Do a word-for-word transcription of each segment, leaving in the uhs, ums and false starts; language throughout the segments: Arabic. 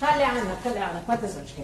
خلي عنك خلي عنك ما تزعج خير.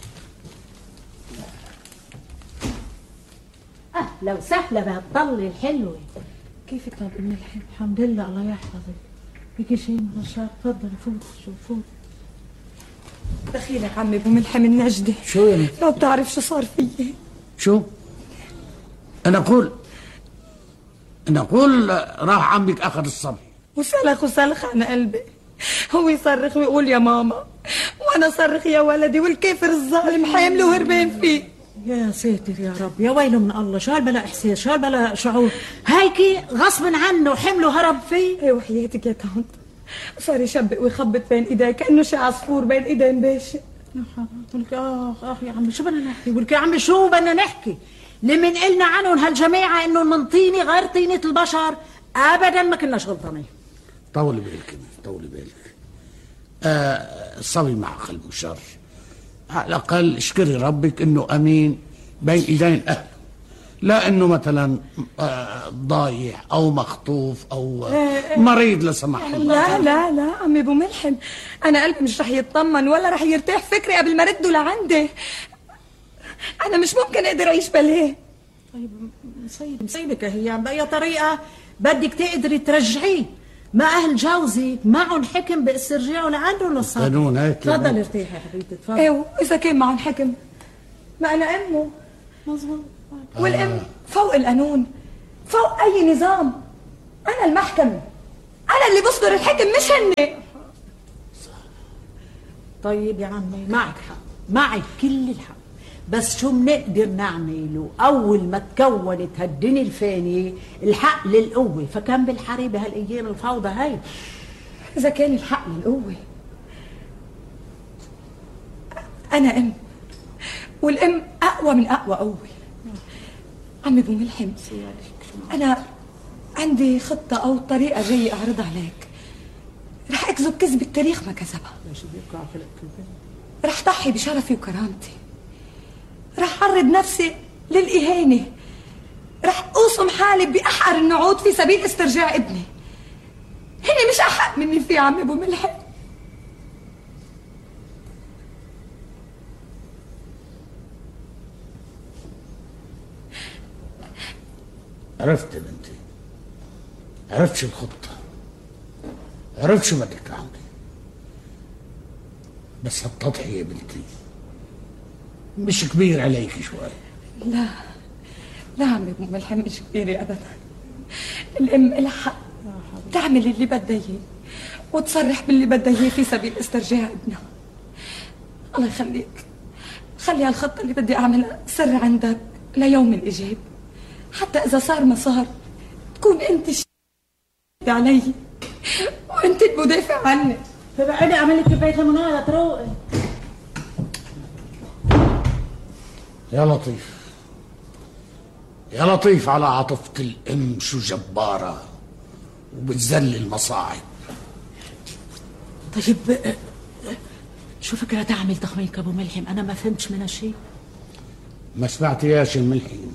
اهلا وسهلا بهالطلة الحلوة. كيفك طب ام الحين؟ الحمد لله الله يحفظك. بكي شيء من رشاق؟ تفضلي فوت شو فوت. دخيلك عمي ابو ملحم النجدة. شو يعني؟ لو بتعرف شو صار فيي. شو؟ انا اقول انا اقول راح عمك اخذ الصبي وسلخ وسلخ عن قلبي. هو يصرخ ويقول يا ماما وانا صرخ يا ولدي، والكافر الظالم حامله وهربان فيه. يا ساتر يا رب، يا ويله من الله. شو هالبلا احساس، شو هالبلا شعور هيك غصب عنه حمله هرب فيه. ايه وحياتك يا طنط صار يشبق ويخبط بين ايديه كانه شي عصفور بين ايدين باشا. يا حرام. ولك اخ اخ يا عمي شو بدنا نحكي؟ ولك يا عمي شو بدنا نحكي؟ اللي من قلنا عنهم هالجماعه انهم من طيني غير طينه البشر ابدا ما كناش غلطانين. طولي بالك طولي بالك. آه الصبي مع قلبه شر، على الاقل اشكري ربك انه امين بين ايدين اهله، لا انه مثلا آه ضايع او مخطوف او آه مريض لا سمح الله. لا لا لا عمي ابو ملحم، انا قلبي مش رح يطمن ولا رح يرتاح فكري قبل ما رده لعندي. انا مش ممكن اقدر اعيش بلاه. طيب مصيب مصيبك هي باي طريقه بدك تقدري ترجعيه؟ ما اهل جوزك معهم حكم باسترجاعه لعندهم الصبي. قانون هيك. تفضلي ارتاحي يا حبيبتي تفضلي. ايوه اذا كان معهم حكم، ما انا امه. مظبوط. والام آه. فوق القانون، فوق اي نظام. انا المحكمه، انا اللي بصدر الحكم مش هن. طيب يا عمي معك حق، معك كل الحق، بس شو بنقدر نعمله؟ اول ما تكونت هالدنيا الفانيه الحق للقوه، فكان بالحري بهالايام الفوضى هاي. اذا كان الحق للقوه، انا ام، والام اقوى من اقوى قوه. عمي ابو ملحم، انا عندي خطه او طريقه جاي اعرضها عليك. رح اكذب كذب التاريخ ما كذبها. رح ضحي بشرفي وكرامتي، رح عرض نفسي للإهانة، رح أوصم حالي بأحقر النعود في سبيل استرجاع ابني. هني مش أحق مني في عمي أبو ملحم. عرفت يا بنتي، عرفت شو الخطة، عرفت شو بدك تعملي، بس هالتضحية يا بنتي مش كبير عليك شوي. لا لا عمي ابو ملحم مش كبيرة ابدا. الام لها حق تعمل اللي بدها اياه وتصرح باللي بدها اياه في سبيل استرجاع ابنها. الله يخليك، خلي هالخطة اللي بدي اعملها سر عندك ليوم الاجاب، حتى اذا صار ما صار تكون انت ش... علي وانت المدافع عني. فبعدي اعمل لك كوبايه ليموناده تروقي. يا لطيف يا لطيف على عاطفة الأم شو جبارة وبتذل المصاعب. طيب شو فكرة تعمل تخميك أبو ملحم؟ أنا ما فهمتش منها شيء. ما سمعتياش الملحم؟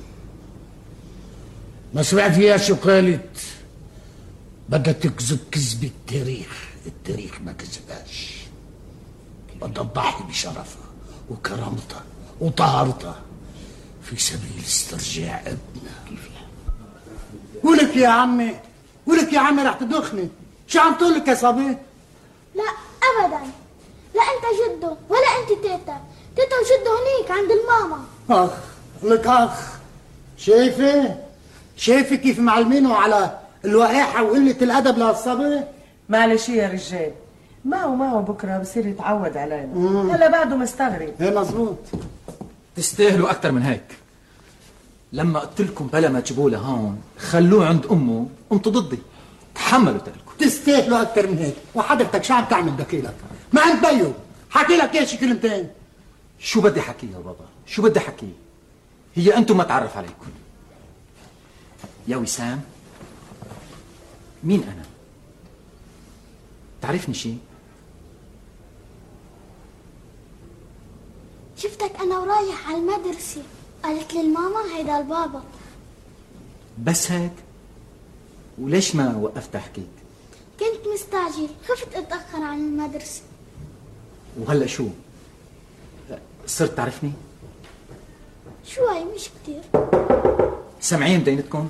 ما سمعتياش وقالت بدها تكذب كذب التاريخ، التاريخ ما كذبهاش. بدها تضحي بشرفها وكرامتها وطهارتها في سبيل استرجاع ابنها. كيف يعني؟ ولك يا عمي، ولك يا عمي رح تدخني. شو عم تقول لك يا صبي؟ لا ابدا، لا انت جده ولا انت تيتا. تيتا وجده هنيك عند الماما. اخ لك اخ، شايفه شايفه كيف معلمينه على الوقاحه وقله الادب لهالصبي؟ معلش يا رجال، ما هو ما هو بكره بصير يتعود علينا. هلا بعده مستغرب. ايه مزبوط. تستاهلوا اكثر من هيك. لما قلت لكم بلا ما تجيبوه لهون خلوه عند امه، قمتوا ضدي. تحملوا تلكم. تستاهلوا اكثر من هيك. وحضرتك شو عم تعمل دخيلك؟ ما انت بيو حكي لك ايش كلمتين. شو بدي حكي يا بابا؟ شو بدي حكي؟ هي انتم ما تعرف عليكم. يا وسام، مين انا؟ تعرفني شيء؟ شفتك انا ورايح على المدرسة، قالت لي الماما هيدا البابا. بس هيك؟ وليش ما وقفت احكيك؟ كنت مستعجل، خفت اتأخر عن المدرسة. وهلا شو؟ صرت تعرفني؟ شوي مش كتير. سامعين دينتكم؟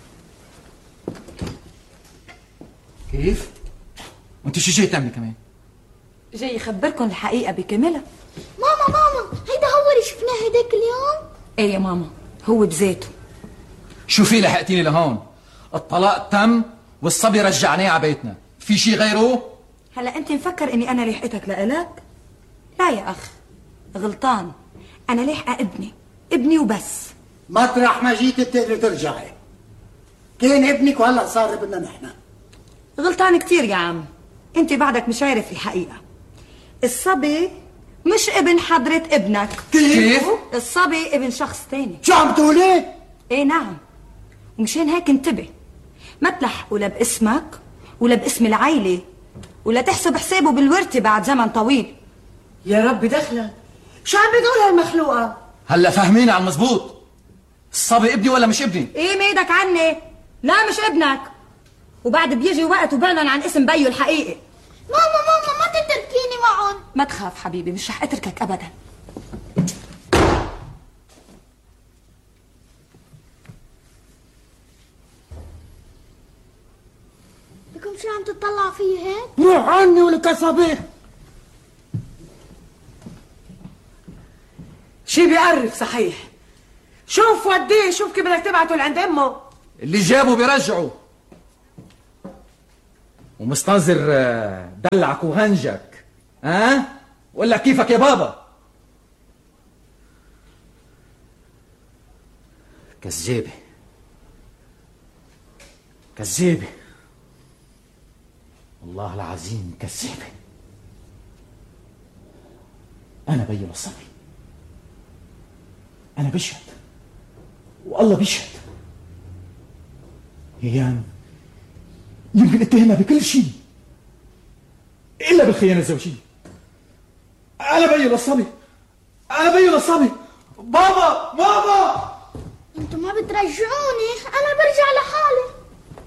كيف؟ وانت شو جاي تعملي كمان؟ جاي يخبركم الحقيقة بكاملها. ماما ماما هيدا هو اللي شفناه هيداك اليوم؟ ايه يا ماما، هو بذاته. شو في لحقتيني لهون؟ الطلاق تم والصبي رجعناه على بيتنا، في شي غيره؟ هلا انت مفكر اني انا لاحقتك لإلك؟ لا يا اخ، غلطان. انا لاحقه ابني، ابني وبس. مطرح ما جيت بتقدري ترجعي. كان ابنك وهلا صار ابننا نحن. غلطان كتير يا عم، انت بعدك مش عارف الحقيقه. الصبي مش ابن حضرة ابنك. كيف؟ الصبي ابن شخص تاني. شو عم تقولي؟ ايه نعم، ومشان هيك انتبه، ما تلحقوا لا باسمك ولا باسم العيلة، ولا تحسب حسابه بالورثة بعد زمن طويل. يا ربي دخلة، شو عم بتقول هالمخلوقة؟ هلا فاهمين على المزبوط. الصبي ابني ولا مش ابني؟ ايه ميدك عني؟ لا مش ابنك، وبعد بيجي وقت وبعلن عن اسم بيو الحقيقي. ماما ماما ما تتركيني معهم. ما تخاف حبيبي، مش رح اتركك ابدا. لكم شو عم تطلع فيه هيك؟ روح عني ولك صبي. شي بيقرف صحيح. شوف وديه، شوف كيف بدك تبعته لعند امه. اللي جابه بيرجعه. ومستنظر دلعك وهنجك، ها؟ أه؟ ولا كيفك يا بابا؟ كذابة كذابة، والله العظيم كذابة. أنا بين الصبي، أنا بشهد والله بيشهد. ايام يمكن اتهمها بكل شيء الا بالخيانه الزوجيه. انا بين الصبي، انا بين الصبي. بابا بابا انتوا ما بترجعوني، انا برجع لحالي.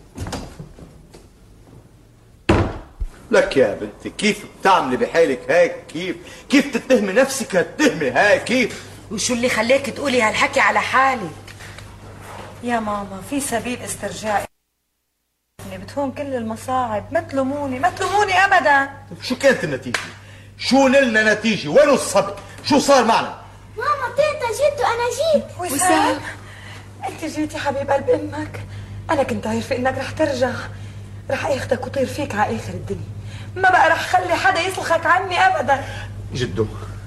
لك يا بنتي كيف بتعملي بحالك هيك؟ كيف كيف تتهمي نفسك هالتهمه هاي؟ كيف؟ وشو اللي خليك تقولي هالحكي على حالك؟ يا ماما في سبيل استرجاع بتهون كل المصاعب. ما تلوموني، ما تلوموني ابدا. شو كانت النتيجه؟ شو نلنا نتيجه؟ وين الصبي؟ شو صار معنا؟ ماما تيتا جيت وانا جيت. وسام انت جيتي حبيب قلب امك. انا كنت عارفه انك رح ترجع، رح اخدك وطير فيك على اخر الدنيا. ما بقى رح خلي حدا يسلخك عني ابدا. جدو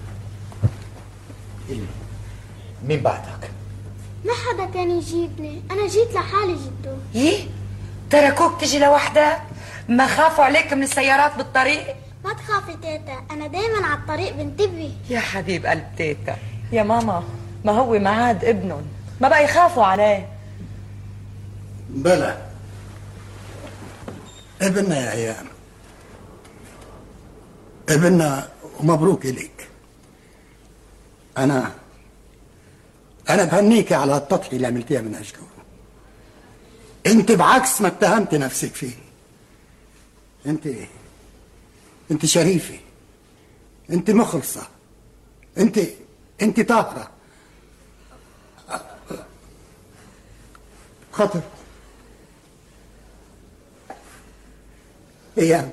مين بعتك؟ ما حدا كان يجيبني، انا جيت لحالي جدو. ايه؟ تركوك تجي لوحدك؟ ما خافوا عليك من السيارات بالطريق؟ ما تخافي تيتا، انا دايما على الطريق بنتبه. يا حبيب قلب تيتا. يا ماما ما هو معاد ابنهم، ما بقى يخافوا عليه. بلا ابننا يا ايام، ابننا ومبروك لك. انا انا بهنيكي على التضحية اللي عملتيها من اجله. انت بعكس ما اتهمت نفسك فيه. انت انت شريفة، انت مخلصة، انت انت طاهرة. خطر ايام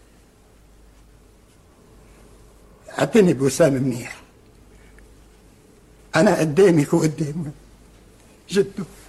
اعتني بوسام منيح. انا قدامك وقدام جدو.